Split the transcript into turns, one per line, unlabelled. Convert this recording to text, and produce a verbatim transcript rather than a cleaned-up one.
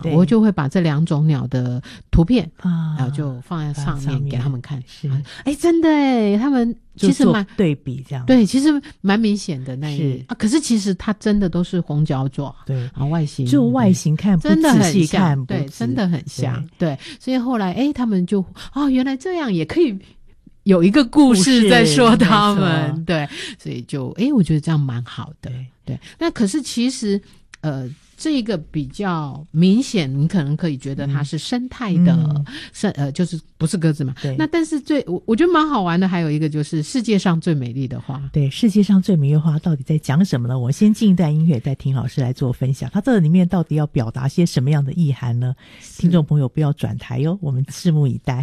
我就会把这两种鸟的图片
啊，
然后就放在上面给他们看。
是，
哎，真的哎，他们其实蛮
对比这样，
对，其实蛮明显的那一啊，可是其实它真的都是红脚爪，
对
啊，外形
就外形看
真的很
像，
对，真的很像，对，所以后来哎，他们就哦，原来这样也可以。有一个故事在说他们，对，所以就诶我觉得这样蛮好的，对对。那可是其实呃这个比较明显，你可能可以觉得它是生态的，嗯、生呃就是不是鸽子嘛？对。那但是最我我觉得蛮好玩的，还有一个就是世界上最美丽的花。
对，世界上最美丽的花到底在讲什么呢？我先进一段音乐，再听老师来做分享。它这里面到底要表达些什么样的意涵呢？听众朋友不要转台哟，我们拭目以待。